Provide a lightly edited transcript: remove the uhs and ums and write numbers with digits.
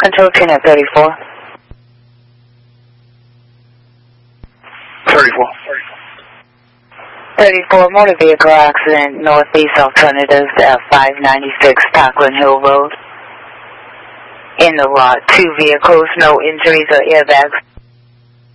Control 10 at 34. 34. 34, motor vehicle accident, northeast alternatives at 596 Parkland Hill Road. In the lot, 2 vehicles, no injuries or airbags.